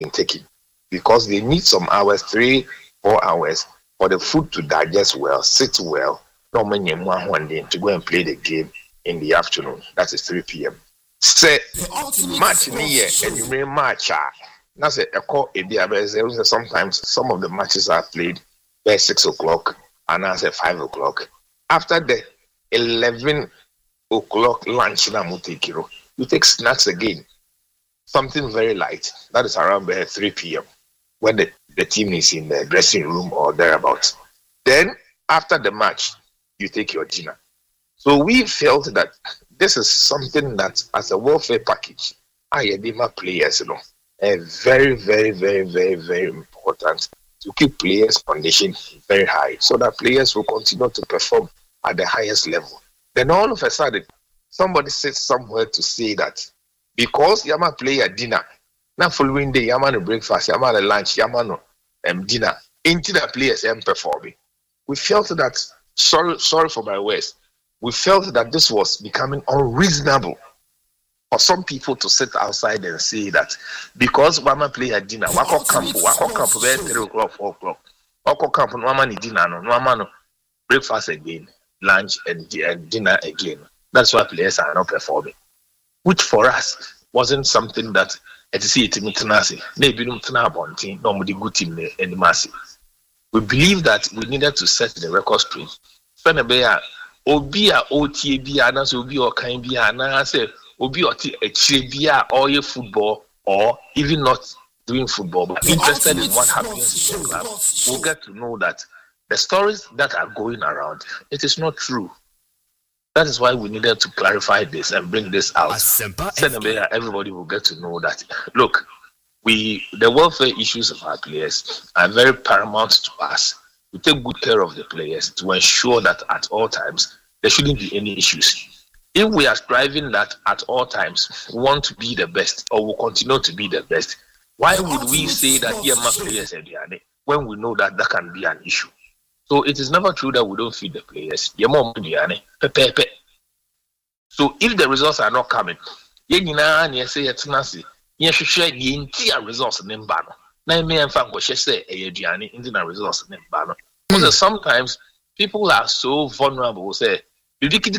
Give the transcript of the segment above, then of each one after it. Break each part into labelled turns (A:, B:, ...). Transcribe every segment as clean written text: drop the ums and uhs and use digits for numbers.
A: taking because they need some hours, 3-4 hours, for the food to digest well, sit well. No many one day to go and play the game in the afternoon. That is 3 p.m. Say match near and you may match. That's a call. Sometimes some of the matches are played by 6 o'clock and I say 5 o'clock. After the 11 o'clock lunch, you take snacks again. Something very light. That is around 3 p.m. when the team is in the dressing room or thereabouts. Then after the match, you take your dinner. So we felt that this is something that, as a welfare package, Ayadima players, very, very, very, very, very important to keep players' condition very high, so that players will continue to perform at the highest level. Then all of a sudden, somebody sits somewhere to say that because Yama play at dinner, now following day Yama no breakfast, Yama no lunch, Yama no dinner, into the players performing. We felt that. Sorry for my words. We felt that this was becoming unreasonable for some people to sit outside and say that because Mama play at dinner, wako camp, where 3 o'clock, 4 o'clock, wako camp, no Mama ni dinner, no Mama no breakfast again, lunch and dinner again. That's why players are not performing, which for us wasn't something that at the maybe no good team anymore. We believe that we needed to set the record straight. Fenebea, Obia, OTBA, Nas Obi or Kambia, Nase, Obi or Chibia, or your football, or even not doing football, but interested in what happens in the club, we'll get to know that the stories that are going around, it is not true. That is why we needed to clarify this and bring this out. Fenebea, everybody will get to know that, look, the welfare issues of our players are very paramount to us. We take good care of the players to ensure that at all times there shouldn't be any issues. If we are striving that at all times we want to be the best or will continue to be the best, why would we say that Yama players are when we know that can be an issue? So it is never true that we don't feed the players. So if the results are not coming, share the entire results in Mbano. Now, me and Franco say a Indian results in Mbano. Because sometimes people are so vulnerable. Say, excuse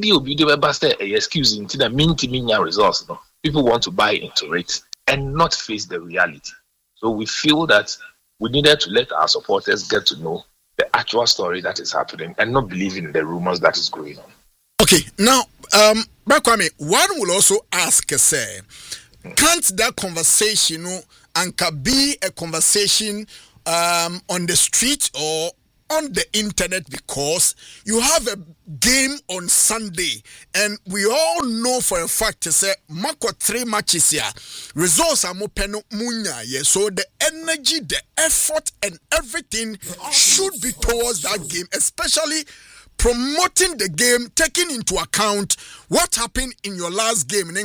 A: into the minty results. People want to buy into it and not face the reality. So we feel that we needed to let our supporters get to know the actual story that is happening and not believe in the rumors that is going on.
B: Okay, now, Bakwame, one will also ask, say, can't that conversation and be a conversation on the street or on the internet, because you have a game on Sunday and we all know for a fact to say Mako 3 matches here results are more munya, yeah. So the energy, the effort and everything should be towards that game, especially promoting the game, taking into account what happened in your last game in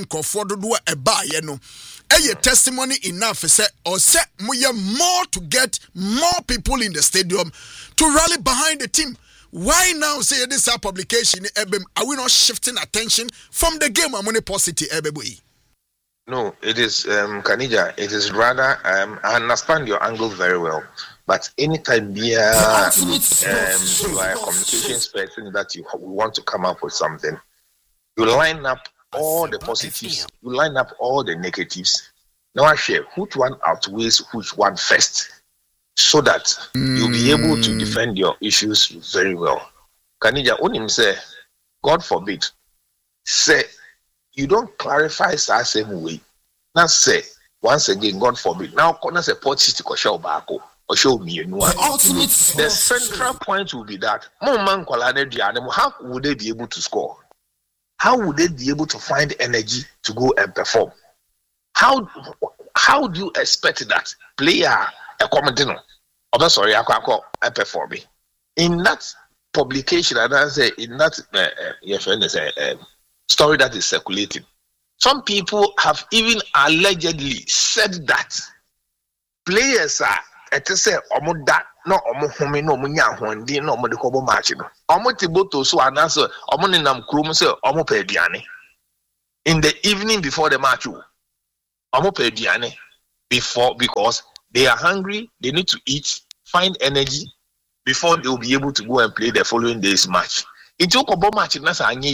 B: a testimony enough or say more to get more people in the stadium to rally behind the team. Why now say this publication? Are we not shifting attention from the game? I'm only positive.
A: No, it is Kanija. It is rather I understand your angle very well. But anytime you are a communications person that you want to come up with something, you line up all the positives, you line up all the negatives. Now I share which one outweighs which one first, so that you'll be able to defend your issues very well. Kanija Onim say, God forbid, say you don't clarify the same way. Now say once again, God forbid. Now corner say to show bako. Or show me the central point will be that how would they be able to score? How would they be able to find energy to go and perform? How do you expect that player a commentator? Oh, sorry, I perform in that publication. And I say in that story that is circulating, some people have even allegedly said that players are. It is say omo that no omo home no omo nya hondi no omo de kobo match no omo tiboto so anase omo ne nam krum say omo pa aduane in the evening before the match omo pa aduane because they are hungry, they need to eat, find energy before they will be able to go and play the following day's match. It took a match in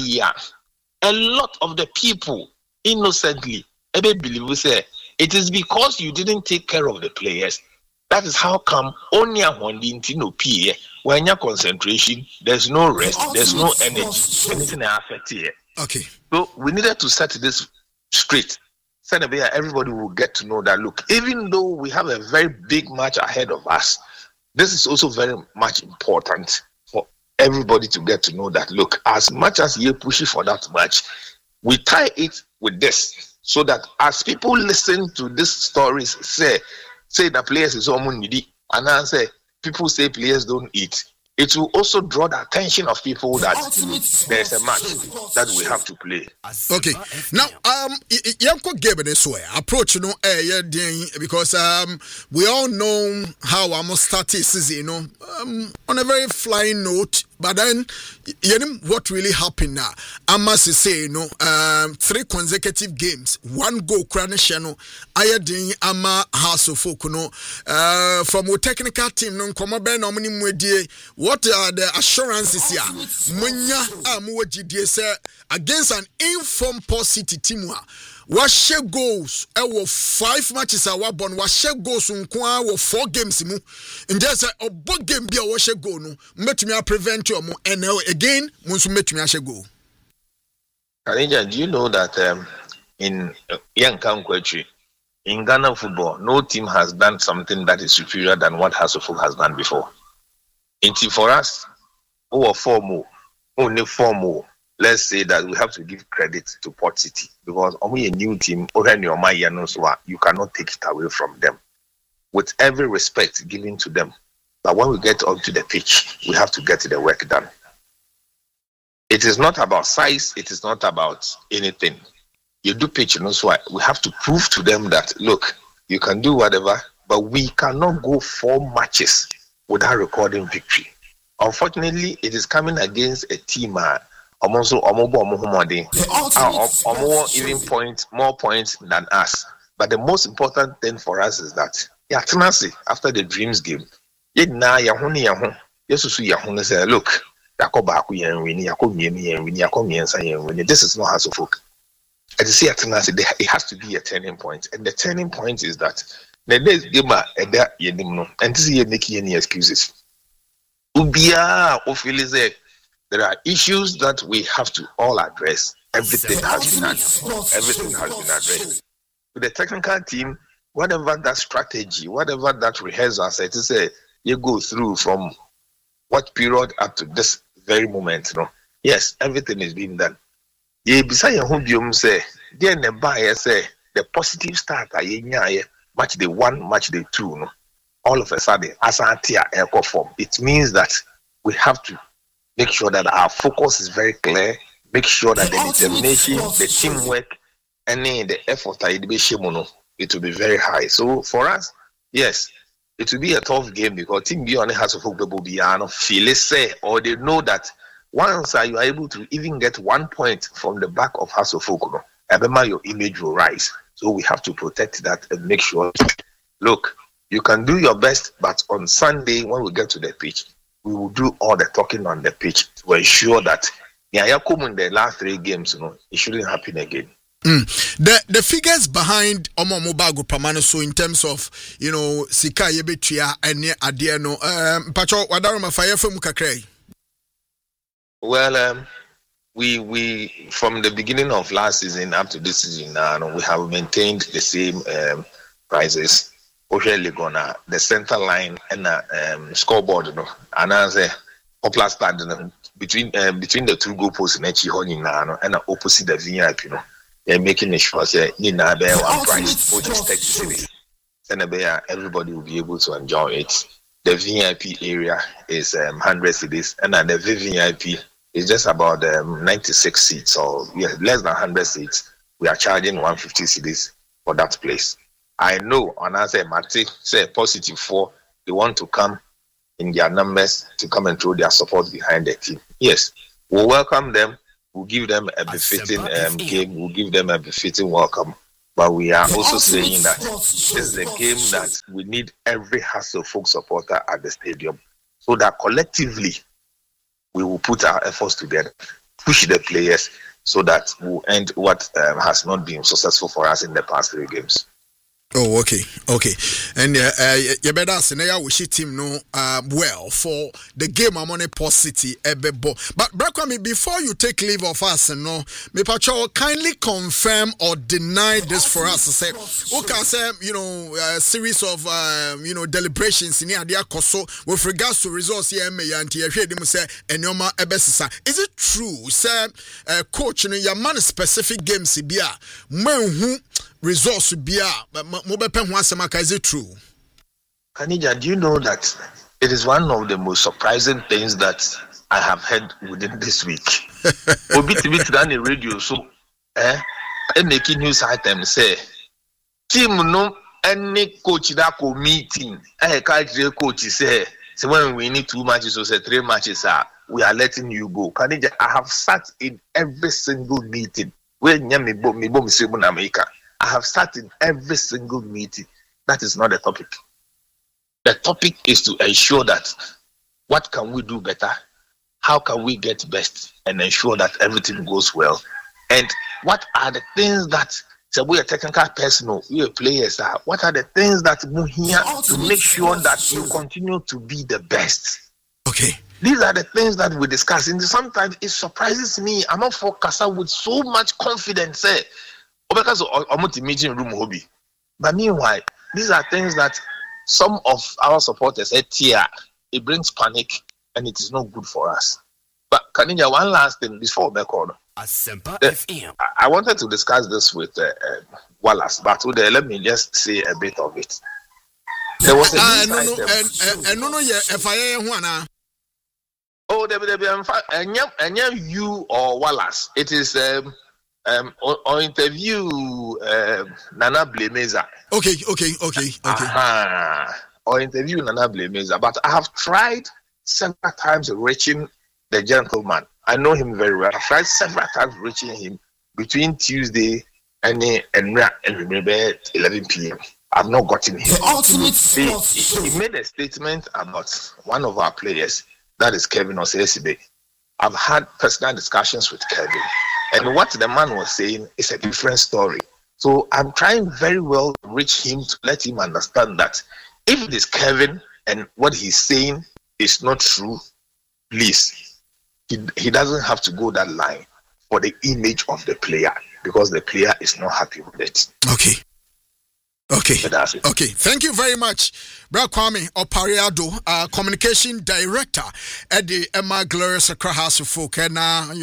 A: a lot of the people innocently believe say it is because you didn't take care of the players. That is how come only when your concentration, there's no rest, there's no energy, anything affect here.
B: Okay.
A: So we needed to set this straight. Everybody will get to know that, look, even though we have a very big match ahead of us, this is also very much important for everybody to get to know that, look, as much as you're pushing for that match, we tie it with this so that as people listen to these stories, say the players is almost needy, and I say people say players don't eat, it will also draw the attention of people that there's a match that we have to play.
B: Okay. Now, Yanko gave this way approach, because we all know how I'm started season, on a very flying note. But then, what really happened now? I must say, 3 consecutive games, 1 goal, Kranishano, Ayadin, Ama, House of Folk, from a technical team, no, come on, what are the assurances here? Munya, against an informed Port City team. What share goals? 5 matches are won. What share goals? 4 games. And just a big game be a wash goal. No, met me prevent you. And now again, once met me a goal.
A: Karinja, do you know that in Yankam Kwechi, in Ghana football, no team has done something that is superior than what Hasselhoff has done before. And for us, only 4 more. Let's say that we have to give credit to Port City because only a new team, you cannot take it away from them. With every respect given to them. But when we get onto the pitch, we have to get the work done. It is not about size, it is not about anything. You do pitch, so we have to prove to them that, look, you can do whatever, but we cannot go 4 matches without recording victory. Unfortunately, it is coming against a team even more points than us. But the most important thing for us is that after the Dreams game, look, this is not House of Folk. It has to be a turning point. And the turning point is that the next game and this is making any excuses. There are issues that we have to all address. Everything has been addressed. With the technical team, whatever that strategy, whatever that rehearsal, you go through from what period up to this very moment. Yes, everything is being done. The positive start, match day 1, match day 2. All of a sudden, as form, it means that we have to make sure that our focus is very clear. Make sure that the determination, the teamwork, and the effort, it will be very high. So for us, yes, it will be a tough game because Team B only has to feel it, or they know that once you are able to even get 1 point from the back of House of Folk, your image will rise. So we have to protect that and make sure. Look, you can do your best, but on Sunday when we get to the pitch, we will do all the talking on the pitch to ensure that in the last 3 games, it shouldn't happen again.
B: The figures behind Omo Mobago Pamano, so in terms of Sika Yebetia and Adiano, Pacho Wadaroma Fire from Mukakray.
A: Well, we from the beginning of last season up to this season now, we have maintained the same prices. The center line and scoreboard, and as a upper between the 2 goalposts and opposite the VIP, they're making sure that one price, which is 30 cedis. And everybody will be able to enjoy it. The VIP area is 100 cedis, and the VVIP is just about 96 seats, or less than 100 seats. We are charging 150 cedis for that place. I know, and I say, Mate, say positive 4, they want to come in their numbers to come and throw their support behind the team. Yes, we'll welcome them. We'll give them a befitting game. We'll give them a befitting welcome. But we are also saying that this is a game that we need every Hassel folk supporter at the stadium, so that collectively we will put our efforts together, push the players, so that we'll end what has not been successful for us in the past 3 games.
B: Oh, okay. And you better say now we see team no well for the game I'm on a Port City Ebebo. But Brakwami, before you take leave of us, no, me pacho kindly confirm or deny this for us. Say, okay, say a series of deliberations in here koso with regards to results here. Me yanti ehwe dem say enyoma ebesisa. Is it true? Say, coach, your man specific games bia manhu results be is it true?
A: Kanija, do you know that it is one of the most surprising things that I have heard within this week? Obi TV done the radio, so making news item say team no any coach that go meeting. Coach say when we need 2 matches or say 3 matches, we are letting you go. Kanija, I have sat in every single meeting where I have sat in every single meeting. That is not the topic. The topic is to ensure that what can we do better? How can we get best and ensure that everything goes well? And what are the things that we are technical personnel, we are players are? What are the things that we here to make sure that you continue to be the best?
B: Okay.
A: These are the things that we discuss. And sometimes it surprises me. I'm not for Kasa with so much confidence. Because of meeting room hobby. But meanwhile, these are things that some of our supporters say, it brings panic and it is not good for us. But Kanija, one last thing before we record. I wanted to discuss this with Wallace, but let me just say a bit of it. There was you or Wallace. It is or interview Nana Blemeza.
B: Okay.
A: Or interview Nana Blemeza. But I have tried several times reaching the gentleman. I know him very well. I've tried several times reaching him between Tuesday and 11 p.m. I've not gotten him. He made a statement about one of our players, that is Kevin Osesibe. I've had personal discussions with Kevin. And what the man was saying is a different story. So I'm trying very well to reach him to let him understand that if it is Kevin and what he's saying is not true, please, he doesn't have to go that line for the image of the player because the player is not happy with it.
B: Okay.
A: So that's it.
B: Okay. Thank you very much. Bra Kwame Opariado, communication director at the Emma Glorious Accra House of Folk. And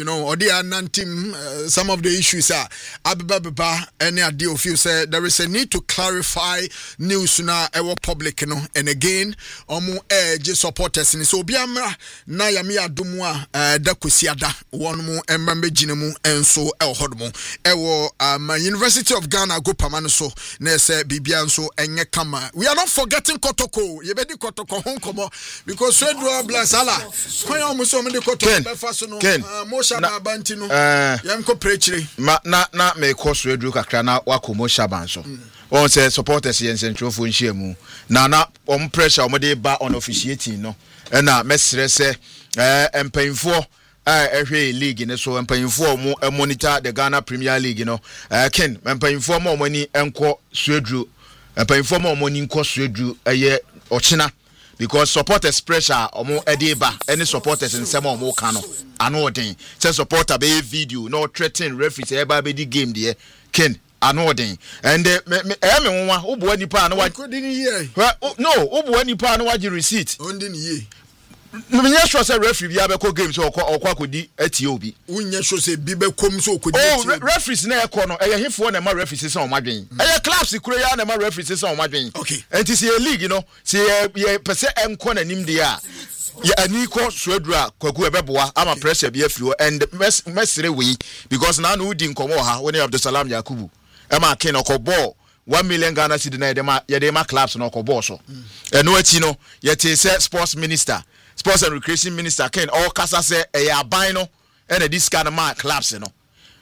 B: some of the issues are Ababa any idea of you say there is a need to clarify news na our public, and again, just supporters and so Biamra Nayami Adumwa da Kusiada, one more and Jinemu and so El Hodmo. My University of Ghana go Pamanoso, Nese Bibianso and Yakama. We are not forgetting Kotoko. You better Kotoko home come because Swedro Blasala. Quite almost so many Kotoko Befasono, Mosha Bantino, Yanko Preachri.
C: Na me course Swedro Kakrana Wako Mosha Banso. On says supporters in Central Funchiemu. Na pressure ba on officiating no. And now Mestre say and paying for every league in so and paying for more monitor the Ghana Premier League, Ken, and paying for more money and co Swedro. And paying for more money in cost Swedro a year or China. Because supporters pressure or more ediba, any supporters in some more cano. I know what thing. Say supporter be video, no threatening referees, everybody the game there. Ken, I know what thing. And who nipa no what couldn't hear. No, who nipa no what you receipt. Unya sure say referee bia be ko games or kwakodi etiobi. Unya sure say bi be kom so okodi. Oh, referees na ekọ no eye hefo na ma referees say on madwen. Eye clubs kure ya na ma referees say on madwen. Okay. Enti say league no, say ye pese enko na nim dia. Ya aniko Swedra kwaku ebeboa ama pressure bia firi and mesre we because now no di nkomo ha when Abdusalam Yakubu. Ema ken okobọ 1 million Ghana cedi na ye ma clubs na okobọ so. Eno ati no ye te say sports minister Sports and Recreation Minister Ken all kasa say e aban no and this kind of man clubs no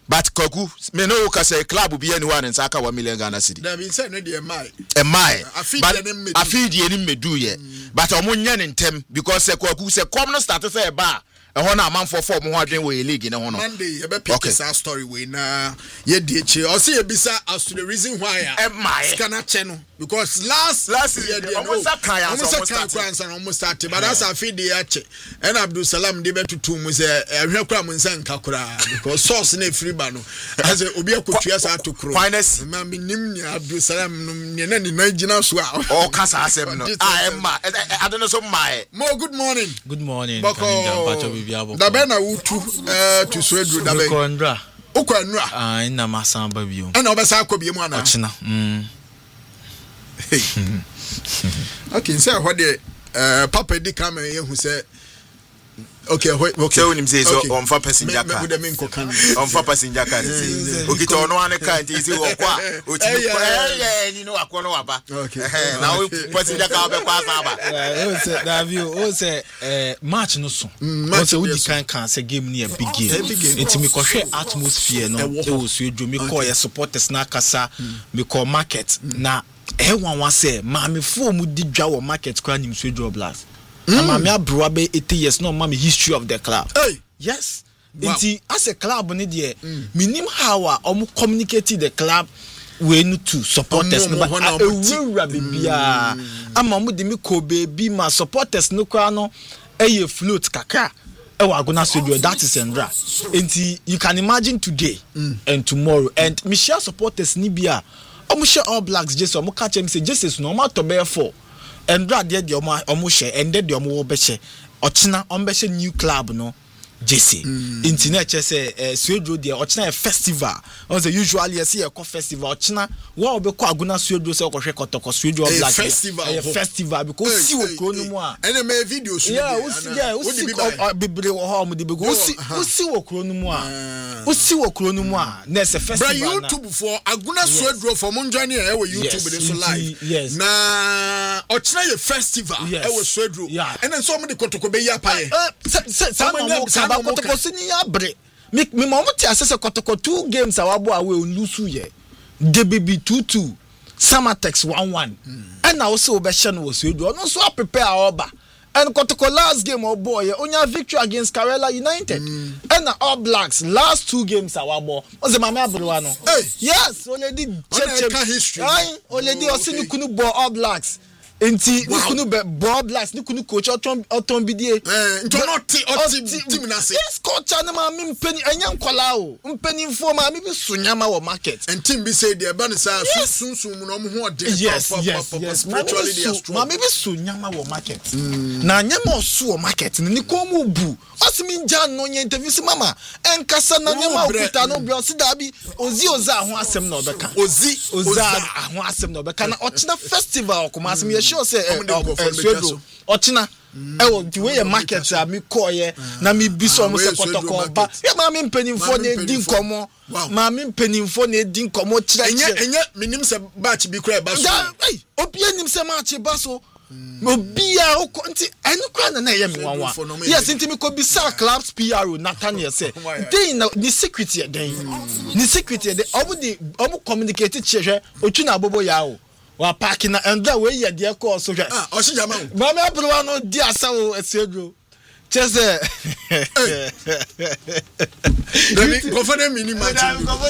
C: but Koku me no ka say club bi anyone and saka 1 million Ghana cedi
B: na be say no dey mai
C: but afidi enim medu ye but omunye ne ntem because say Koku say come no start say ba ehon na amanfo for mo ho adwen we league ne ho no
B: Monday e be pick this story we na ye die che o say e bisa as to the reason why scanner che no because last year they almost start but as afidi ya che and Abdul Salam de betutu mu say ehwe kra mu nsan kakura because source na free ba no as obi akotua sa to
C: finance
B: ma minim ni Abdul Salam no ne na ni Nigeria so
C: o kasa asem no emma I don't know so my
B: Mo good morning
D: da
B: be na wutu to so edru da be ukwanra
D: ina masamba bio
B: na obesa akobie mu ana
D: ochina
B: okay say what the papa di come here say okay
C: so him say so on for passenger car on for passenger car say okito ono ane car nti say wo kwa otimi ni no akọ no waba na we passenger car be kwa aba
D: o say Davio o say match no so o say we kan say game ni a big game nti me ko hwe atmosphere no e wo so edwo me call your supporters na kasa me call market na ewan say maame fo mu di dwa wo market kwa nim so edwo blast Mama abroa be 80 years no mama history of the club.
B: Hey.
D: Yes. Wow. As a club ni there, minim how omu communicate the club we need to supporters no but ewura bibia ama mu de me ko baby ma supporters no kwa no eye float kaka e wa gona studio that is endra. Enti you can imagine today and tomorrow and me share supporters ni bia omu share All Blacks Jesus omu catch him say Jesus no ma to bear for and brad de omo share and de omo wo be share ochina ombe share new club no JC internet say Suedro de ochina a festival on the usually you see a festival ochina wa obe ko aguna Suedro say ko hwe kotoko Suedro Black festival because see wo kro no mu a
B: and me video shoot
D: usi bibre wo ha mu de bego usi wo kro no mu a na se festival
B: na YouTube for aguna Suedro for mo join here we YouTube dey so live na ochina ye festival e we Suedro and then so mo de kotoko be ya pa ye kotoko ni abre me mama ti asese kotoko 2 games awabo awe onlusu ye DBB 2-2 Samatex 1-1 and now so be hye no wo so no so prepare oba and kotoko last game of boy onya victory against Karela United and All Blacks last 2 games awabo o se mama abrewa no yes already history already osini kunu bo All Blacks enti ni kunu be All Blacks ni kunu coach oton bidie ntono team na say
D: yes coach na ma mi mpeni anya nkola o mpeni info ma mi bi sunyama wo market
B: and team bi say dey ba ne sa sunsun mu no mo ho de
D: yes spiritually they are strong ma mi bi sunyama wo market na nyama osu wo market ni komu bu osimi nja no nya interview si mama enkasa na nyama okuta no bi osi da bi oza ho asem na obeka oza ho asem na obeka na ochina festival kuma asem ye sure say Suedro ochina ewo the way market me call ye na me bi so mo se kotoko ba ya ma me mpanimfo na edi nkomo ma me mpanimfo na edi nkomo kire
B: enye minim se batch bi kra ba so
D: obi enim se match ba so obia nti enu kwa na ye me wanwa yes nti me ko bi sa clubs PRO Nathaniel say the secret ye den ni secret ye den omu communicate chehwe otu na abobo ya o wa parking na and we ye de call so hwe
B: o shi jama
D: mama abrowa no di asawo Suedro chese
B: David go for them mini match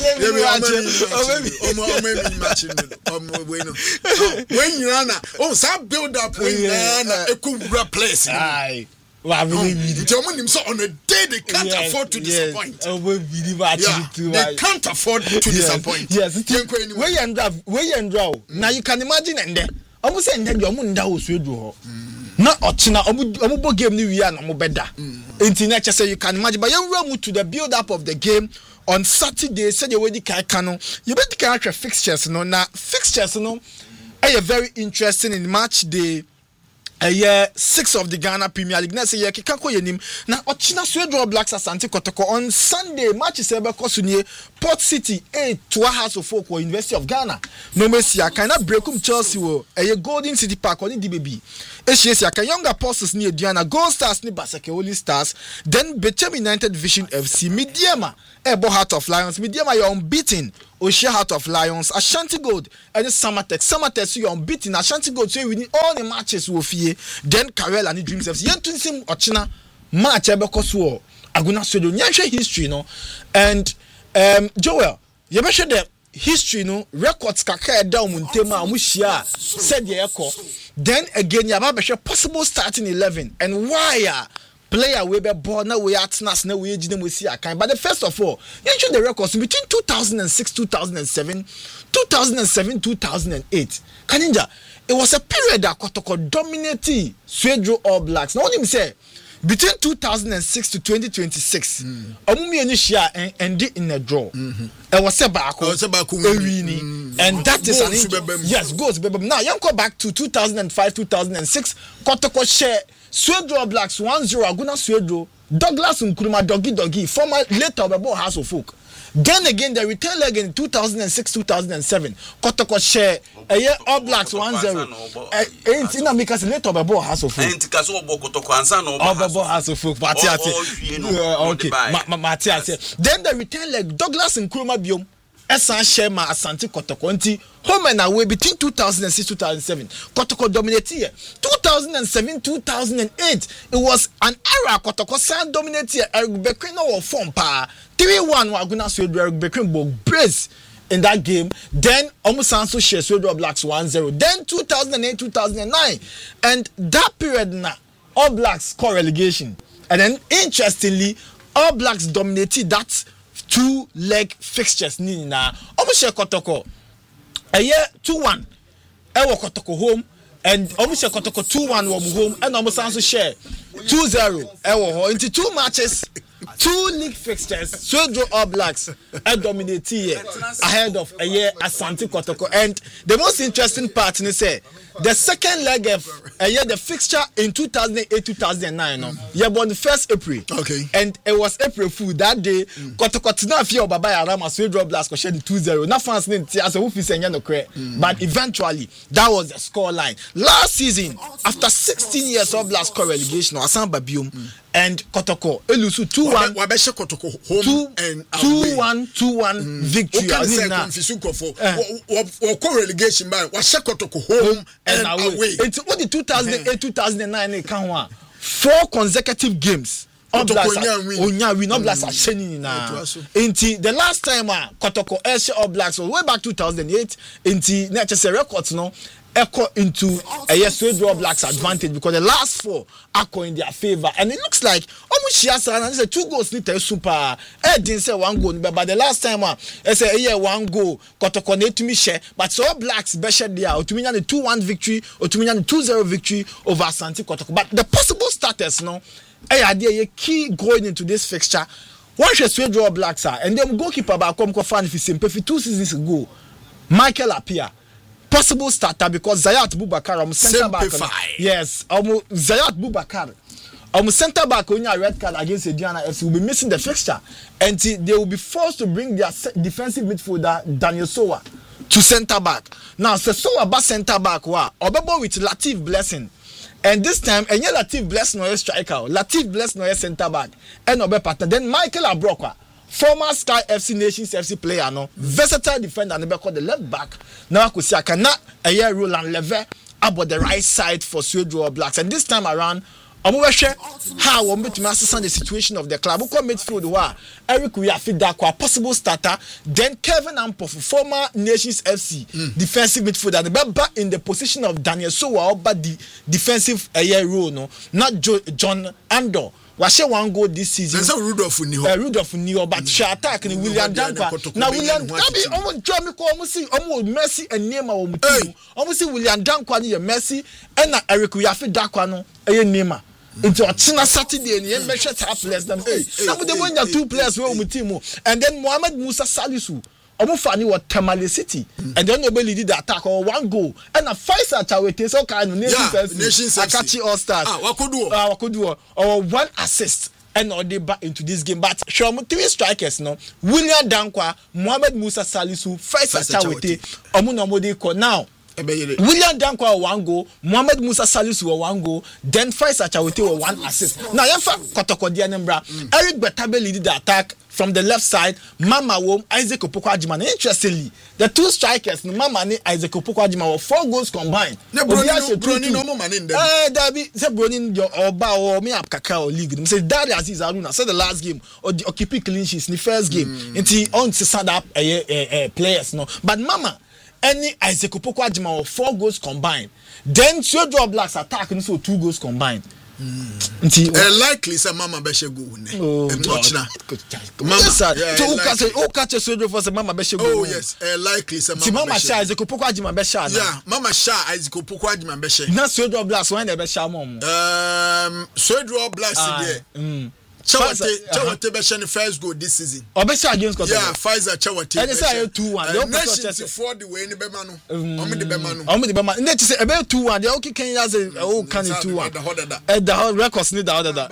B: when you run sa build up when na ekubra place
D: ai wa really
B: so on a day they can't afford to disappoint they can't afford to disappoint
D: yes we and now you can imagine and omu say ndẹ omu nda o Suedro ho na ochina omu bo game ni wi na omu beda internet say you can imagine but you run to the build up of the game on Saturday say you wedi kai kanu you bet can actually fixtures no na fixtures no are very interesting in match day 6 of the Ghana Premier League. Next year, Kikako Yenim. Now, Ochina Swedro Blacks Asante Kotoko on Sunday, March 7, Kosunye, Port City, to a House of Folk or University of Ghana. No mercy, I cannot break Chelsea, a Golden City Park on the DBB. HSC, Young Apostles near Diana, Gold Stars, Nibasake, Holy Stars, then Bechem United Vision FC, Midiama, Ebo Heart of Lions, Midiama, you're unbeaten. Oshia Heart of Lions, Ashanti Gold, and Samatex, you're unbeaten. Ashanti Gold, so we need all the matches with you. Then Karel and the Dreams FC. Yen Tunsim Ochina match Ebekoswo. Aguna Studio. Nyanshe history, no. And Joel, you mentioned the history, no. Records kaka down muntema amushia said the echo. Then again, you have a possible starting 11 and why player we be born now we at nas now we ejine we see akan. But the first of all, you show the records between 2006, 2007, 2008. Kaninja, it was a period that Kotoko dominated Swedro All Blacks. Now what him say? Between 2006 to 2026, Omumi Onishia ended in a draw. It was a back, and that is yes, goes. Now you go back to 2005, 2006. Kotoko share Swedro Blacks 1-0. Aguna Swedro, Douglas Nkrumah Doggy, former later Obebo House of Folk. Then again, the return leg in 2006, 2007. Kotoko share a year All Blacks 1-0. Ain't in because later Obebo House of Folk. Ain't because Kotoko answer no Obebo House of Folk. Okay, Matias. Then the return leg Douglas Nkrumah Biom. Esan Shema Asante Kotoko nti home and away between 2006 2007 Kotoko dominated 2007 2008 it was an era Kotoko san dominated Eric Bequin no form pa 3-1 Aguna Swedro Eric Bequin bo brace in that game. Then Omusanso share Swedro Blacks 1-0. Then 2008 2009 and that period na All Blacks score relegation and then interestingly All Blacks dominated that 2-leg fixtures ni na omushe Kotoko a year 2-1 ewo Kotoko home and omushe Kotoko 2-1 wo home and omusanso share 2-0 ewo ho into 2 matches 2 league fixtures Swedro All Blacks dominate here ahead of a year Asante Kotoko. And the most interesting part is say the second leg of a year the fixture in 2008-2009 no yeah born the 1st April. Okay, and it was April Fool that day. Kotoko tina fear baba ya rama Swedro Blacks share the 2-0 na fans need as a who fi senya no cre but eventually that was the score line. Last season after 16 years All Blacks score relegation Asamba Biom and Kotoko elusu 2-1
B: wabeshe Kotoko home and
D: 2-1 victory.
B: What relegation by was Kotoko home and away.
D: It's what the 2008-2009 can 4 consecutive games. All Blacks win. All Blacks are shining now. Inti the last time Kotoko All Blacks was way back 2008. Inti necessary records no. Echo into a Swedro Blacks advantage because the last 4 are in their favor and it looks like almost Shiasa and say 2 goals need to super didn't say 1 goal but the last time I say 1 goal Kotoko need to me share but so All Blacks better there or to mean the 2-1 victory or to mean the 2-0 victory over Asante Kotoko. But the possible status no a key going into this fixture one should Swedro Blacks are and then goalkeeper back come fan if he's 2 seasons ago Michael Appiah possible starter because Zayat Boubacar center back. Yes, Zayat Boubacar center back on your red card against Diana FC will be missing the fixture and they will be forced to bring their defensive midfielder Daniel Sowa to center back. Now Sowa back center back Obebo with Latif Blessing. And this time, and Latif Blessing no striker, Latif Blessing no center back, and Obe partner. Then Michael Abrokwa, former Sky FC Nations FC player, no versatile defender, and called the left back. Now I could see I cannot a year Roland Leve about the right side for Swedro All Blacks. And this time around, I'm how we meet the situation of the club. Who come midfield? Eric Uyafidakwa, possible starter. Then Kevin Ampofu, former Nations FC defensive midfielder. The back in the position of Daniel Sowa, but the defensive role, no, not John Andor. Washe 1 goal this season. There's a Rudolph Niho, but she attack ni William Dankwa. Now William Dabi almost join me almost see almost Messi and Neymar almost see William Dankwa ni Messi and Eric Uyafidakwa no Neymar. Into a China Saturday and the measure top players them. Some of them win 2 players were with team. And then Mohamed Musa Salisu Omufani was Tamale City, and then nobody did the attack or 1 goal. And a Faisal Chawete, so kind of Nations Akachi All Stars. What could do? Or 1 assist. And all they back into this game. But show 3 strikers no. William Dankwa, Mohamed Musa Salisu, Faisal Chawete, Omunomode now. William Dankwa 1 goal, Mohamed Musa Salisu 1 goal, then Faisal Chawete 1 assist. Now Yafa Kotokodi Anembra, Eric Betabe leaded the attack from the left side. Mama Wom, Isaac Opoko Ajima. Interestingly, the 2 strikers, Mama and Isaac Opoko Ajima, were 4 goals combined.
B: Brony no more man in there.
D: Dabi, say Brony your Oba or me up Kakao League. Say Daddy Aziz Aruna said the last game or keeping clean sheets in the first game. Until on to stand up players no. But Mama. Any Isaac Opoko Ajima or 4 goals combined. Then Suejo Blacks attack and so 2 goals combined.
B: Likely some Mama Beshe go.
D: Mama Beshe go.
B: Oh yes, likely some
D: Mama Sha Isaac Opoko Ajima Besha.
B: Yeah, Mama Sha Isaac Opoko Ajima Beshe.
D: Na Suejo Blacks when they Besha mom.
B: Suejo Blacks there. Chawate Besha the first goal this season.
D: Besha against Kosovo.
B: Yeah, Pfizer Chawate.
D: And they say 2-1.
B: Nations for the way in the Bemano. Omi the
D: Bemano. And they say about 2-1. They okay can say can 2-1. At the records need the other that.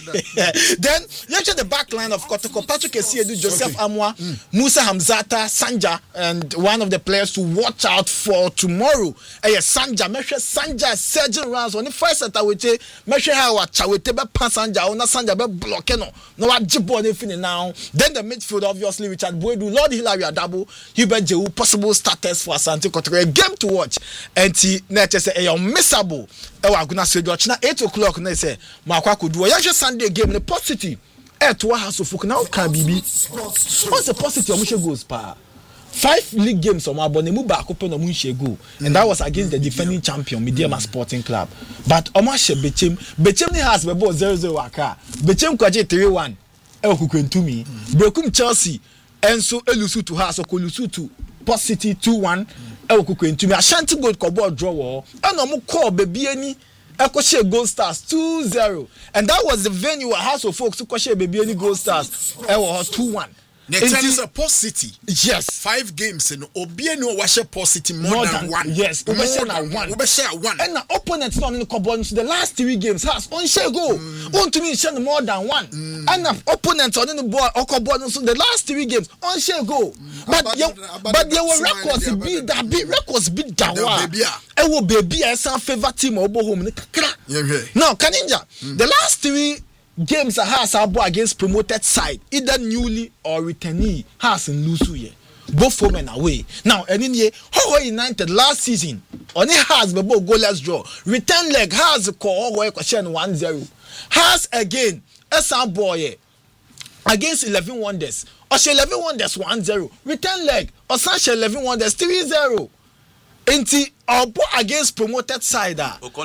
D: Then you check the back line of Kotoko. Patrick Esiedu, Joseph Amwa, Musa Hamzata, Sanja, and one of the players to watch out for tomorrow. Sanja, Mesha Sanja, surging rounds on the first at Awete, Mesha Hawa Chawete be Sanja, ona Sanja be block. No what jibbo anything now. Then the midfield obviously Richard Boedu, Lord Hilary Adabo, Hubert Jehu, possible starters for Asante Kotoko. A game to watch. And he next say unmissable. Ewa guna say watch na 8 o'clock na say makwa kudu. Ya Sunday game the positive. To house of now can be. What's the positive omushe goes pa? 5 league games on my bonemu back open on go, and that was against the defending champion Mediama Sporting Club. But Omashe Bechem has the ball 0-0 aka. Bechem kwaje 3-1. Elkukentumi. Brekum Chelsea and so Elusu to House or Kolusu to Port City 2-1. Elkukentumi. Ashanti Gold Kobo draw and Omu call baby any Ekoshe Gold Stars 2-0. And that was the venue where House of Folks who Koshe baby any Gold Stars 2-1.
B: It is a Port City.
D: Yes.
B: 5 games in Obieno Washer Port City more than 1.
D: Yes,
B: Ubeshare 1.
D: And the opponents not in the Cobons, the last 3 games has on share go. On to me send more than 1. And the opponents on the board or Cobons so the last 3 games on share go. But there were records beat that big records beat Dawa. It will be a some favorite team or home. Now Kaninja, the last 3 games has against promoted side, either newly or returnee, has in Lusu. Both home and away. Now, and in here, Hawaii United last season, only has the ball goalless draw. Return leg has a call Hawaii question 1-0. Has again, a boy against 11 Wonders. Or 11 Wonders 1-0. Return leg, or Sash 11 Wonders 3-0. Enti Obo against promoted side. But the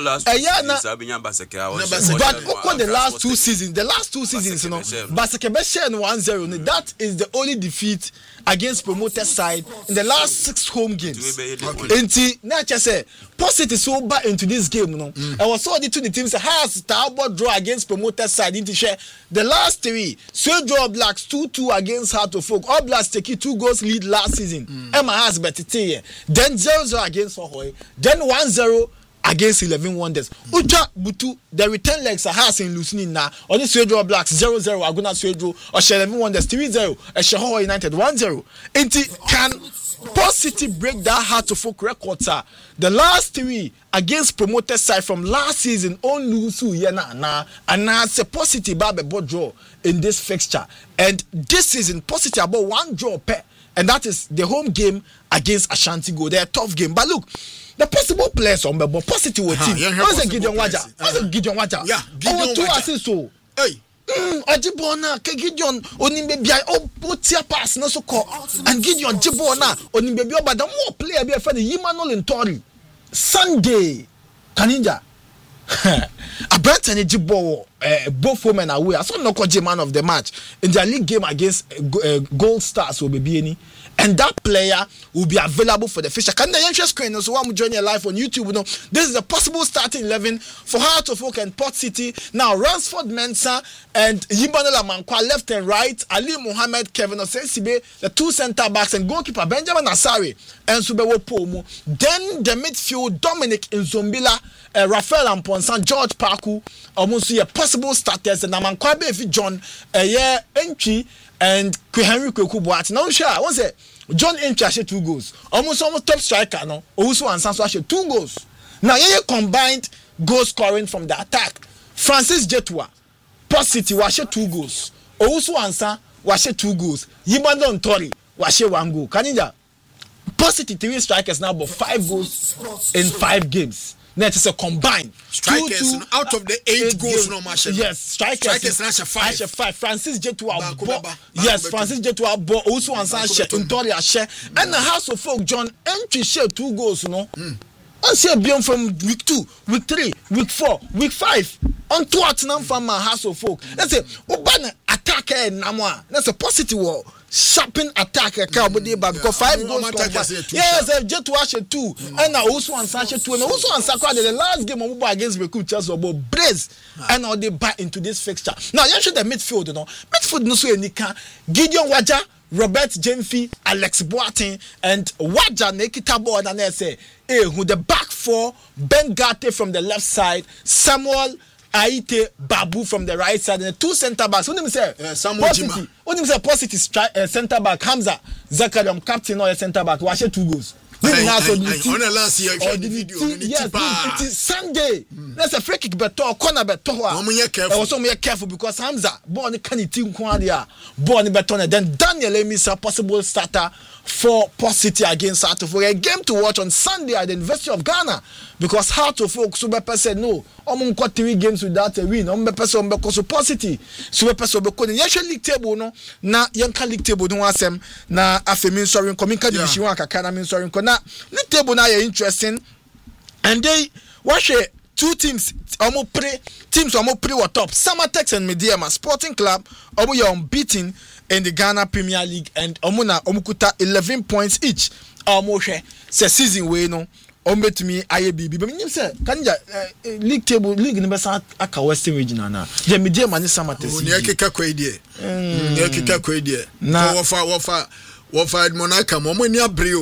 D: last 2 seasons, you know, Basake Beshe 1-0. That is the only defeat against promoted side in the last 6 home games. Enti na say positive so back into this game, you know. I was so the 2 teams has Talbot draw against promoted side into share the last 3. So draw Blacks 2-2 against Heart of Folk. All Blacks take 2 goals lead last season. Emma has better then 0-0 against Hohoe. Then 1-0 against 11 Wonders. Uta Butu, the return legs are has in Lucini now. Only Suedo Blacks 0-0, Aguna Suedo, or 11 Wonders 3-0, and Shahoa United 1-0. Inti can Port City break that Heart to Folk record, sir. The last 3 against promoted side from last season on Lusu Yena and now it's a Port City Babe board draw in this fixture. And this season, Port City about 1 draw per. And that is the home game against Ashanti Go. They're a tough game. But look, the possible players on the positive team. What's a Gideon Waja? Yeah, Gideon 2 assists. Hey. Ajibona, Gideon, Onimbebi, Otia pass, no so call. And Gideon Jibona, Onimbebi, but the more player be a friend, Yimanol and Tori. Sunday, Kaninja. A Brighton Jibo. both home and away. I saw Nokoji man of the match in their league game against Gold Stars will be any. And that player will be available for the fixture. Can the youngster screen? So I'm joining you live on YouTube. You know, this is a possible starting 11 for Heart of Oak and Port City. Now, Ransford Mensah and Yibanela Mankwa left and right. Ali Mohammed, Kevin Osensibe, the two centre backs and goalkeeper Benjamin Asari and Subewo Pomu. Then the midfield Dominic Nzombila, Rafael Amponsan, George Parku. Almost a possible starters and Amankwabe if John entry and Henry Kwekubuat. Now, sure, what's it? John Entry had 2 goals. Almost top striker, no. Also, and Sanso had 2 goals. Now, you combined goal scoring from the attack. Francis Jetua, Port City, was 2 goals. Also, Ansa was 2 goals. Yibandon Tori was 1 goal. Kanija, Port City 3 strikers now, but 5 goals in 5 games. Now it is a combined
B: strikers out of the 8 goals no match.
D: Yes, strikers now 5. Francis Jetua, yes, Francis Jetua also Ansa share Ntori share and the House of Folk John Entry share 2 goals no. I say beyond from week 2, week 3, week 4, week 5. On to Tottenham from my House of Folk. That's it. Obana attacker Namwa. That's a positive word. Sharpen attacker because 5 goals. Yes, just to watch 2. And I also answer 2. And also answer the last game against Beku Chelsea about Braze. And now they buy into this fixture. Now you should the midfield, you know. Midfield no so Nika, Gideon Waja, Robert Jemfi, Alex Boateng, and Waja Nekita board and they say, who the back 4, Ben Garte from the left side, Samuel Aite Babu from the right side, and the 2 centre backs. What do you say? Samuel Jima. What do you say? Positive centre back Hamza Zakariam captain or centre back. Watch 2 goals.
B: On the last year, the video.
D: Yes, it is Sunday. That's a free kick, but corner, but also be careful because Hamza born the team Quadia, born the Betona. Then Daniel Amy is a possible starter for Port City against Heart of Oak. A game to watch on Sunday at the University of Ghana because Heart of Oak Super said no. I'm got 3 games without a win. I'm person because of Port City. Super because the National League table no na Yanka League table no asem na afemin sorry coming division 1 kakana min sorry na league table na interesting and they watch 2 teams almost play were top. Samatex and Mediama Sporting Club almost unbeaten in the Ghana Premier League and omukuta 11 points each. Almost say season way no. To me, IABB. But you say, can you league table league in the Aka Western region now? The media money Samatex.
B: Nyakika kwedie. Na wafa Monaka omoni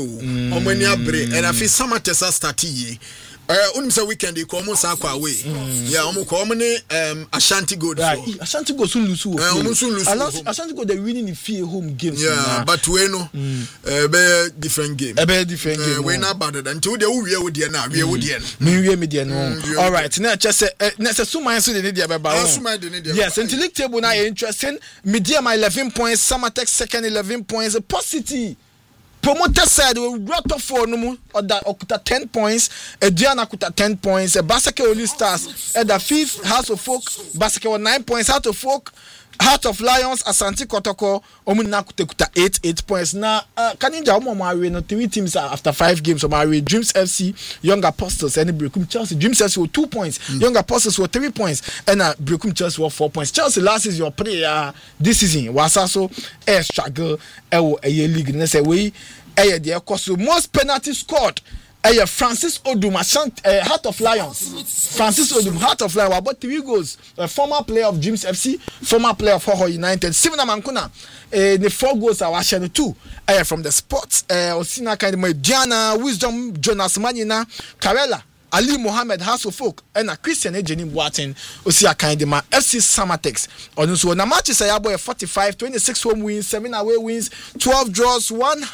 B: abre and I feel Samatex start ye. Unimsa weekend they come on away. Yeah, Ashanti Gold.
D: Ashanti Gold soon lose. Ashanti Gold they winning in 4 home games.
B: Yeah, but we know different game. We not bad until they we are with you now. We are with you. All right. Now just say Suma so they need the yes, and the league table now interesting. Medium 11 points, Samatex second 11 points, Port City. Promoter side we brought up for no or that okuta 10 points, Diana kuta 10 points, Basake Oli Stars at the 5th House of Folk, Basake 9 points, Heart of Folk, Heart of Lions, Asante Kotoko, Omuna kuta 8 points. Now, Kaninja Omari no 3 teams after 5 games. Omari Dreams FC, Young Apostles, and Brekum Chelsea. Dreams FC were 2 points, Young Apostles were 3 points, and Brekum Chelsea were 4 points. Chelsea last is your player this season was also a struggle a league. And say we the cost most penalty scored. Francis Odum, Heart of Lions. Francis Odum, Heart of Lions, about 3 goals. Former player of Dreams FC, former player of Hoho United. Simona Mankuna, the 4 goals are actually 2. From the sports, Osina Kaidemo, Diana, Wisdom, Jonas Manina, Karela, Ali Mohammed, House of Folk, and a Christian Eugene Boateng, Osia Kaidema, FC Samatex. On so na matches are 45, 26 home wins, 7 away wins, 12 draws,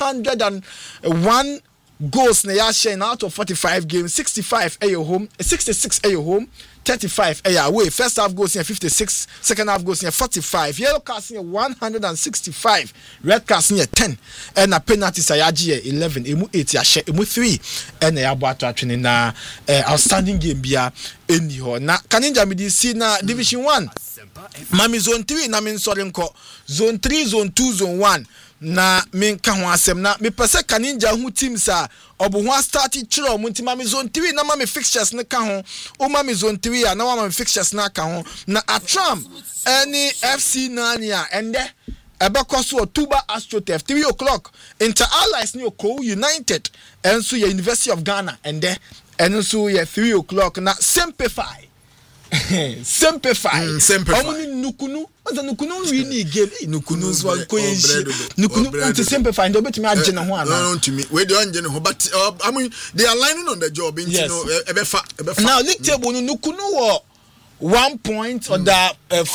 B: 101 goals na ya share out of 45 games, 65 at your home, 66 at your home, 35 at your away. First half goals in 56, second half goals in 45. Yellow cards in 165, red cards in 10, and a penalties are 11, emu 8 ya share, emu 3, and ya boato atwene na outstanding game bia eni ho. Na kaninja midi si na Division 1. Mami zone 3 na min sorry nko. Zone 3, zone 2, zone 1.
D: na menka ho asɛm na mepɛ sɛ Kaninja ho teams a ɔbo ho start kyerɛ ɔmo nti ma me zone 3 na ma me fixtures ne ka ho o ma me zone 3 a na ma me fixtures na ka ho na Atram any FC Nania ende ebeko so Tuba Astroturf 3 o'clock Inter Allies ni Oko United enso ye University of Ghana ende enso ye 3 o'clock na Simplify omuni nukunu oza nukunu wini game nukunu so ko yeshi nukunu unti Simplify ndo betimi agye ho ana
B: no ntimi we dey agye ho but I mean they are lining on the job into no ebefa
D: now league table nukunu wo 1 point or the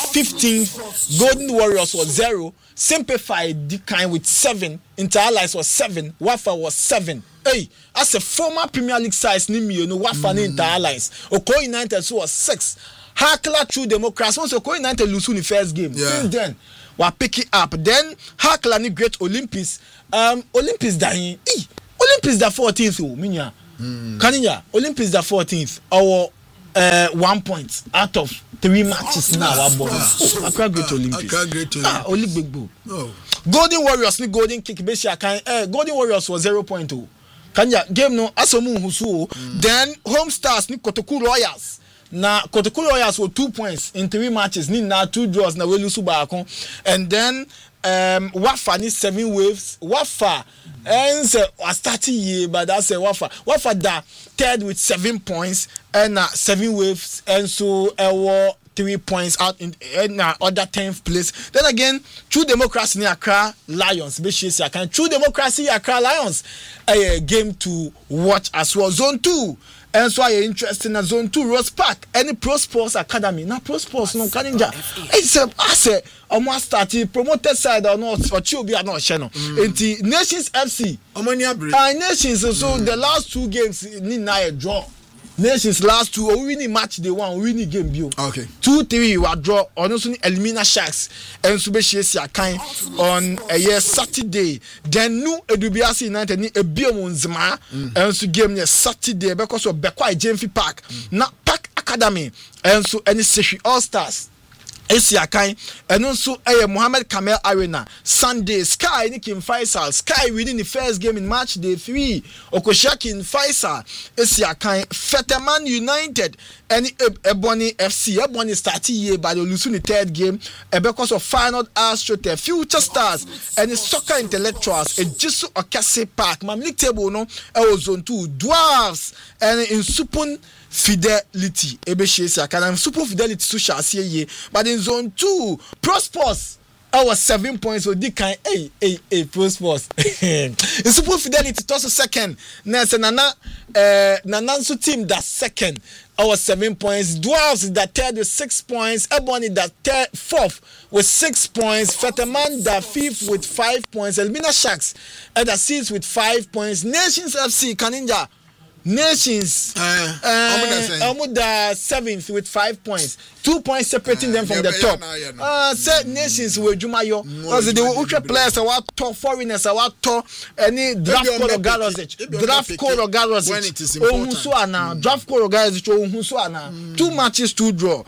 D: 15th Golden Warriors was 0 Simplify decline with 7 Inter Allies was 7 Wafa was 7 hey as a former Premier League size ni mi no Wafa ni Inter Allies Oko United so was 6 Hakla True Democrats once Oko United lose in the first game since then we pick it up then Hakla ni Great Olympics Olympics dying Olympics the 14th minya Kaninya Olympics the 14th our 1 point out of 3 matches now. Accra Great Olympics. Olympic. Golden Warriors ni Golden Kick Besia kan Golden Warriors was 0.2. Kanya game no asomu husu. Then Home Stars ni Kotoku Royals. Na Kotoku Royals were 2 points in 3 matches. Ni na 2 draws na welusu baako. And then Wafa ni 7 waves. Wafa and I started year but that's a Wafa da third with 7 points and 7 waves and so 3 points out in other 10th place. Then again True Democracy ni Accra Lions True Democracy Accra Lions a game to watch as well. Zone 2 and so I interested in Zone 2 Rose Park any Pro Sports Academy na Pro Sports no Kaninja it's a almost started promoted side or not for Chiobi are not channel into Nations FC Nations so the last 2 games ni na a draw Nations last 2 winning match they won winning game bio 2-3 were draw on also Elimina Sharks and Subeshia kind on a year Saturday then no Edubiasi United ni a Biomunzma and so game near Saturday because of Bekwa Jamfi Park not Park Academy and so any Seshi All Stars Asia Kai and also Mohammed Kamel Arena Sunday Sky Nikim Faisal Sky winning the first game in match day 3 Okoshaki in Faisal Asia Kai Fetaman United and Ebony FC Ebony started here by the losing the 3rd game because of final Astroturf Future Stars and the Soccer Intellectuals a Jesu Okase Park Mamlik table no Zone 2 Dwarfs and in Supun Fidelity Ebeshesa can Super Fidelity so shall see ye but in Zone 2 Pro Sports our 7 points so they can Pro Sports in Super Fidelity toss a second Nana Nanansu team that second our 7 points Dwarfs that third with 6 points Ebony that fourth with 6 points Fetaman that fifth with 5 points Elmina Sharks at the 6th with 5 points Nations FC Kaninja Nations Amuda 7th with 5 points 2 points separating them from the top said Nations were Jumayo because they were ultra players our top foreigners our top any draft code of Garosic draft code of Garosic draft code of Garosic 2 matches 2 draw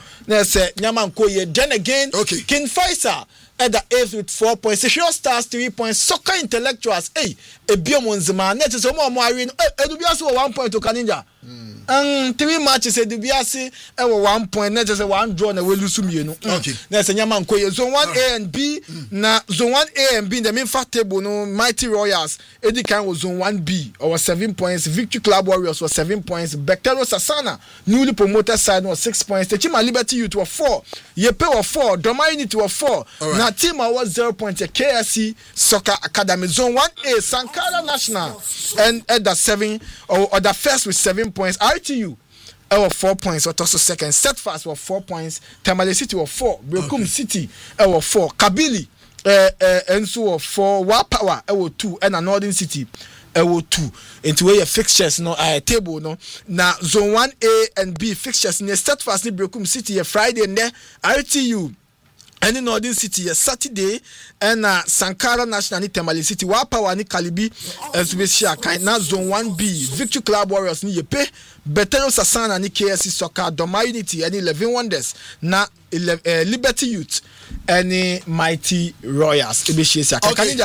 D: then again King Faisal at the 8th with 4 points. Secure Stars 3 points. Soccer Intellectuals a Biomunzima. Net is more Irene. Edubiasi 1 point to Kaninja. 3 matches Edubiasi 1 point. Net is 1 draw and we lose some. That's a Yaman Koye. Zone 1A and B. Na Zone 1A and B in the main fact table. No Mighty Royals. Edikan was Zone 1B. Our 7 points. Victory Club Warriors was 7 points. Bektero Sasana newly promoted side was 6 points. The Chima Liberty Youth were 4. Yepe were 4. Doma Unity were 4. Na team was 0 points. KSC Soccer Academy Zone 1A Sankara National and at the 7 or the first with 7 points. ITU 4 points or also second. Steadfast were 4 points. Tamale City were 4. Brekum City 4. Kabili and so 4. Wapawa 2 and a Northern City 2 into where your fixtures no table no na Zone 1A and B fixtures near Steadfast ni Brekum City Friday and there ITU and in Northern City Saturday and Sankara National ni Tamale City Wapawa ni Kalibi Subeshia na Zone 1B Victory Club Warriors ni Yepe Betero Sasana ni KSC Soccer Doma Unity and 11 Wonders na Liberty Youth and Mighty Royals Ebeshia Kaninja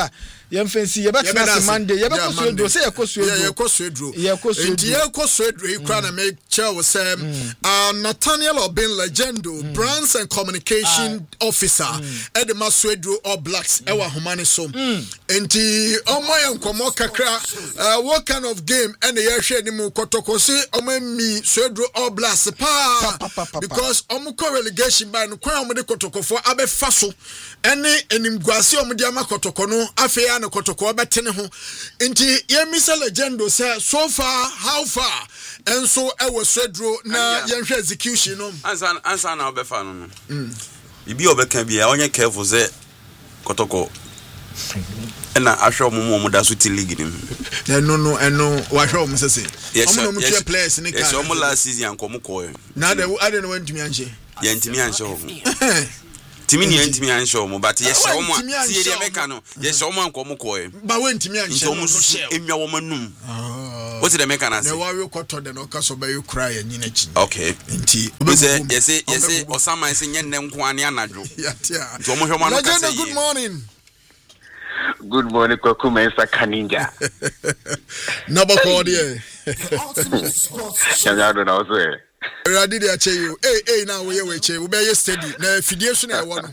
D: fancy you better na Monday you better Swedro say you go Swedro
B: nti you go Swedro you can make sure say Nathaniel Obin Legendo brands and communication officer at the Swedro All Blacks ewa homane so nti omo enkomo kakra what kind of game and the hwe ni mu kotoko say omo mi Swedro All Blacks pa because omo ko relegation by no kwan omo de kotoko for abefa so ene enimguase omo de amakotoko no afeya na kotoko obetene ho nti Yemisa Legendo say so far how far enso ewo Swedro na yenhwe execution no
E: ansa na obefa no bibi obeka bia onye careful say kotoko na ahwe omo da so ti league nim
B: no wa hwe omo sese omo no mutwe players ni ka
E: yes omo last season anko ko
B: na de ade no wantumi anhye
E: ya ntimi anhye ho timi ni ntimi anhye omo but yes omo tie de meka no yes omo anko ko
B: ba wantumi anhye
E: omo so emwa wo manum what the meka na say
B: na wa we koto de no ka so ba you cry nyina chi
E: okay
B: nti
E: yes osama say nye nne nko ane anadwo
B: ya
E: nti omo hwe ma no ka say
B: good morning.
F: Good morning, Kokuma Mr. Kaninga.
B: Number call there.
F: I don't know say.
B: I did I tell you. Hey, now we be steady. Na fidie na one.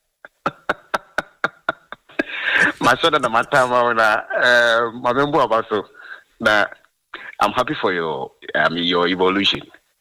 F: My son na matama na mabembo abaso. Na I'm happy for your evolution.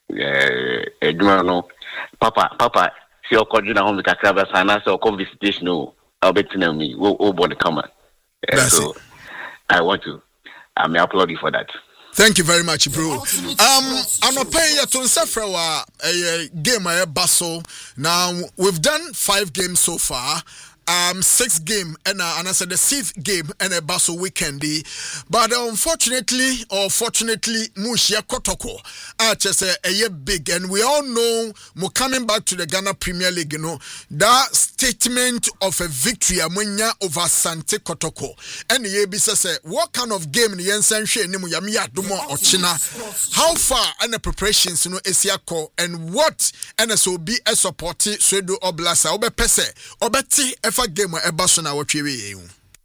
F: No, Papa, see your coordinator home with Kakra sana so come visitation no. I'll be telling me, oh, boy, come on. So I want to, I may applaud you for that.
B: Thank you very much, bro. I'm paying you to Sefra a game I Basel. Now we've done 5 games so far. 6 game and I said the 6th game and a Basel weekend, but unfortunately or fortunately Mushia Kotoko just a big, and we all know coming back to the Ghana Premier League, you know, that statement of a victory amenya over Sante Kotoko and the ABC say what kind of game the Yensen Nimu Yamiya Dumo Ochina, how far and the preparations you know Esiako and what NSOB a supporti Swedro Oblasa Obe Pese Obeti game ebaso na wotwe ye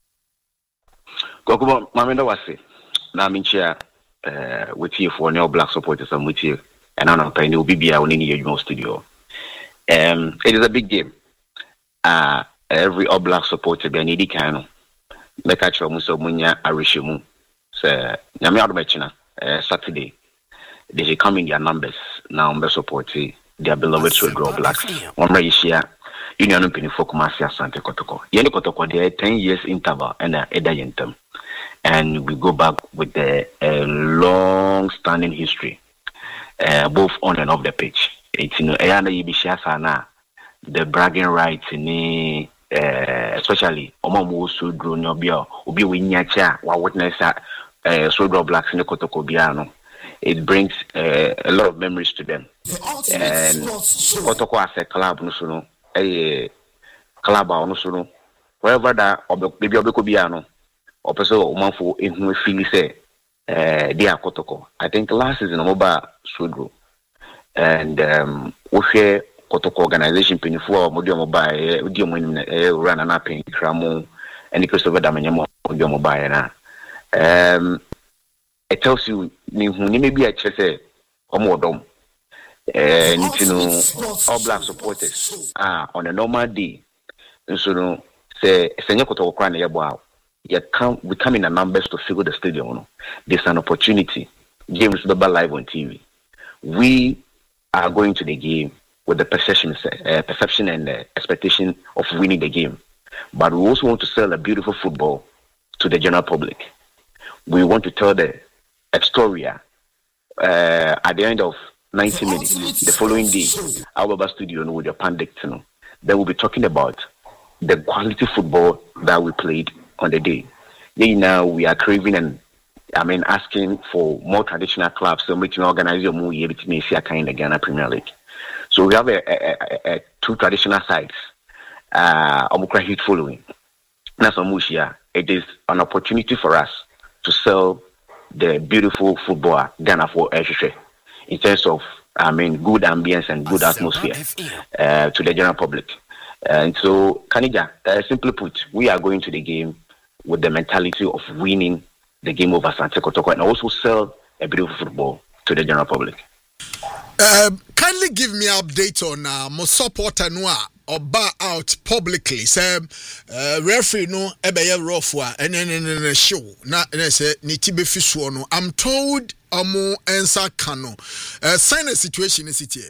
F: Kokubo mamendo wase na minchia with you for All Black supporters and with you and I know pay obi bia oni ni yedwuma studio. It is a big game. Every All Black supporter be need kan no make a muso munya arishemu say nyame adomechina Saturday they should come in their numbers now be support their beloved Swedro Blacks one right Union Penny for Kumasi Asante Kotoko. Yeni Kotoko, there 10 years interval and Eda Yentem. And we go back with a long-standing history, both on and off the pitch. It's in the bragging rights, especially Omamu Swedro Nobio, Ubi Winyacha, while witness Swedro Blacks in the Kotoko Biano. It brings a lot of memories to them. And Kotoko as a club, no a club or no wherever that maybe obekobiano or person omanfo ehun feel say they are Kotoko. I think last season omoba Swedro and we share Kotoko organization penifo modi omoba odi omo run na pen kramo and Christopher Damanyamo odi omoba na it tells you ni maybe I say omodom you know, All Black supporters on a normal day. So no, say Kotoko Kwan yabo. We come in a numbers to fill the stadium. No? There's an opportunity. Games will be live on TV. We are going to the game with the perception and expectation of winning the game. But we also want to sell a beautiful football to the general public. We want to tell the story at the end of 90 minutes. The following day, our studio with the pundits, they will be talking about the quality football that we played on the day. Now we are craving and asking for more traditional clubs so we can organize your movie between in the Ghana Premier League. So we have a 2 traditional sides. Omukra Heat following. That's Omushia. It is an opportunity for us to sell the beautiful football Ghana for Eshishe. In terms of, good ambience and good atmosphere to the general public. And so, Kanija, simply put, we are going to the game with the mentality of winning the game over Asante Kotoko and also sell a bit of football to the general public.
B: Kindly give me an update on my supporter Noah or bar out publicly. Say, referee no ebeye rough wa and show na say nitibe fisu no. I'm told amo ensa kano. Sign a situation in city.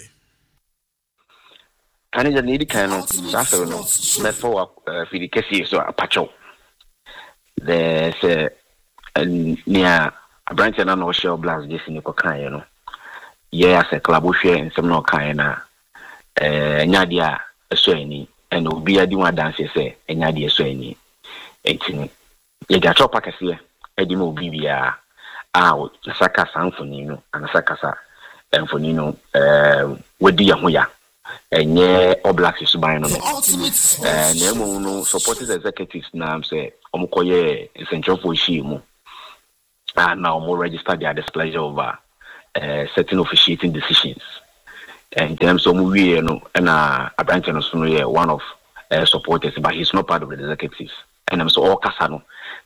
F: Can you need kano? That's no. Me for the kesi so apacho. There's near a branch and no show blast this in the kan you know. Yeah, as a club we share in some no kind nyadia so any and obi adi one dance say nyadia so any etini ye ga chop akase edi mo obi bia saka sanfoni no and saka sa enfoni no wedi ya ho ya enye oblaks suban no na emo no supporters executives na say omokoye central for shi mu now more register their displeasure over certain officiating decisions. In terms of movie, and Abraham is one of supporters, but he's not part of the executives. And I'm so all Casano,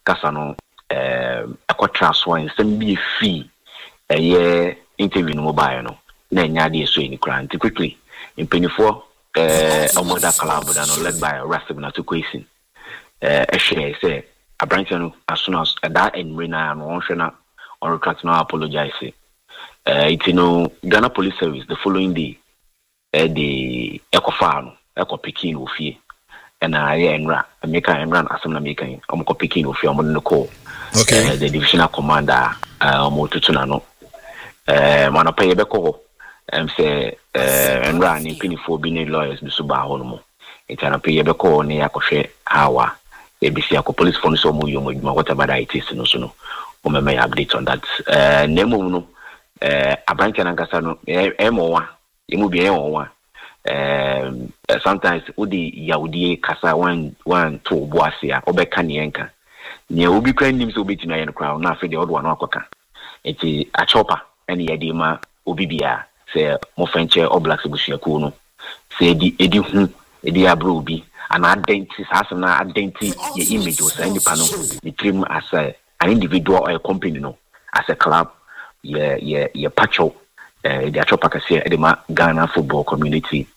F: a contrast one, send me a fee a year interview mobile, no, Nanya so in crime. Quickly, in Penny 4, a mother club led by Rastabna to Quasin. A share say, Abraham, as soon as that and Rena and Wonshana or retract no apologize. It's Ghana Police Service the following day, the Ecofarm, Eco Peking Ofie, and I make and run as I'm making Omco Peking Ofie on the call. Okay, the divisional commander, Motutunano, Manapay Beko, and say, and run in Penny for being lawyers, Misuba Honomo. It's an appear Beko near Koshe, Hawa, ABC Police Phone so whatever it is, no soon. May update on that. Nemo. Abanka nankasa no M1 emu bi M1 sometimes udi yaudie kasa one to boase a obeka ne enka ne obi kwan nim so obetimi aye no kra na afi de odo no akoka enti a chopper ene ye de ma obi bia se mo fenche oblaks busuaku no se edi hu edi abro obi an identity asem na identity ye image o say nipa no the trim as an individual or a company no as a club yeah, pacho, the Achopakase, the Ghana football community,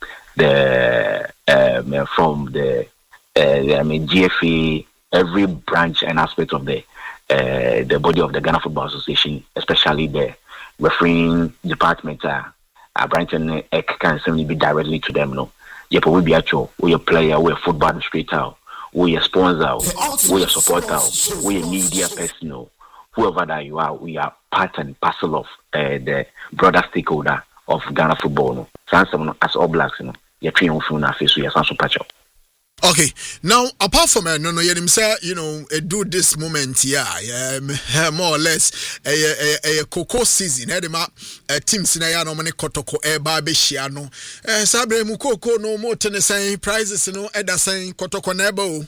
F: from the GFA, every branch and aspect of the body of the Ghana Football Association, especially the refereeing department, branch and can certainly be directly to them. No, yeah, but we be actual, we a player, we a football administrator, we a sponsor, we a supporter, we a media person. Whoever that you are, we are part and parcel of the broader stakeholder of Ghana football. No, as All Blacks, you're trying to face with your patch.
B: Okay, now apart from do this moment, more or less a cocoa season. Teams in a mani kotoko barbeciano. Sabre mukoko no more tennis prizes, Eda saying kotoko nebo.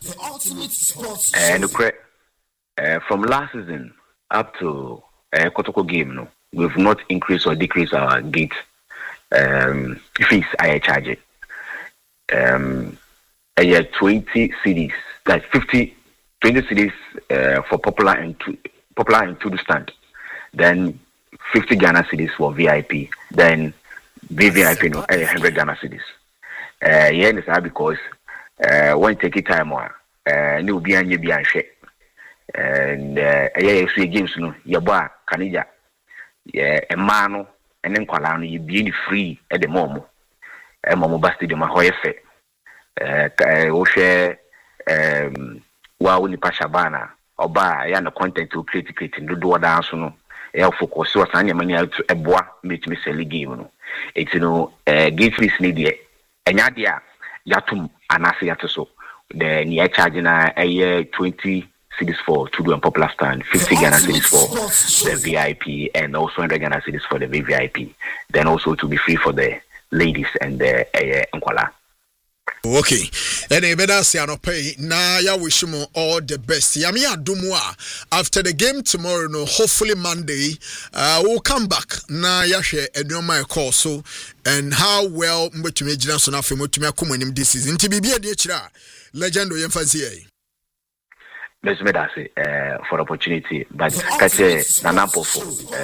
F: And from last season up to Kotoko game, no, we've not increased or decreased our gate fees. I charge it. 20 CDs, like 20 CDs for popular and to the stand. Then 50 Ghana CDs for VIP. Then VVIP, 100 Ghana CDs. Yeah, because when take it time, new be and share. And free games no yaba kanija a mano and then kwala no you be free at the momo momo basti de mahoyefe o share wa woni pashabana oba ya na content to create do dance no e focus so san yamani to eboa meet me sell game no it's gate fees ni de enya de a yatum anase yato the near charge na 20 CDs for Tudu and Popular Stand, 50 Ghana CDs for the VIP, and also 100 Ghana CDs for the VVIP. Then also to be free for the ladies and the Nkwala.
B: Okay, and I better say no pay. Now ya wish you all the best. Yami adumwa after the game tomorrow. No, hopefully Monday, we'll come back. Now ya share a my call so and how well to me Johnson after to me this season. To be a legend or fancy.
F: let's make that say for the opportunity. But catch Nanapo for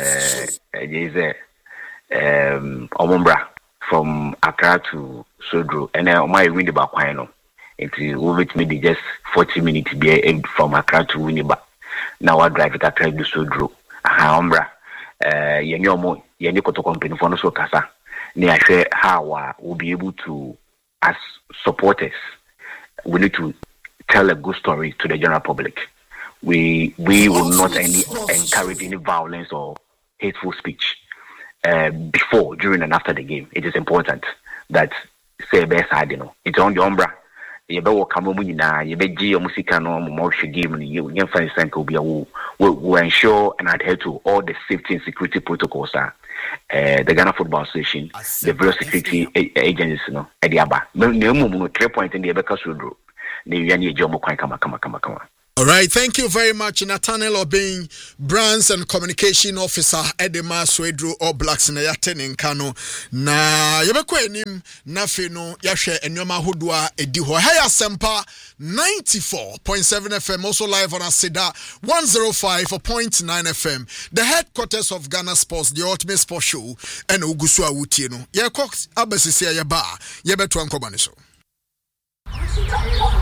F: Omumbra from Accra to Sodro, and then my win the Bakwano. It will with me just 40 minutes be from Accra to Winneba. Now I drive it Accra to Sodro. Omumbra, Yenny Koto company for no so casa. Near share how we'll be able to, as supporters, we need to tell a good story to the general public. We will not encourage any violence or hateful speech before, during, and after the game. It is important that say best side, it's on the umbra. You better come on now. You better your music and more game. You find will ensure and adhere to all the safety and security protocols. The Ghana Football Association, the various security agencies, at the ABA. No 3 points in the Ebeka Sudro.
B: All right, thank you very much, Nathaniel Obeng, Brands and Communication Officer, Edema Swedro All Blacks na yaten in Kano. Na yebekwa enim na fe no yahwe enwoma hodua edi ho. Hey Asempa 94.7 FM, also live on Asida 105.9 FM. The headquarters of Ghana Sports, the ultimate sports show, and Ugusu Awutie no. Ye kok abesisi ya ba, ye betu ankobane so.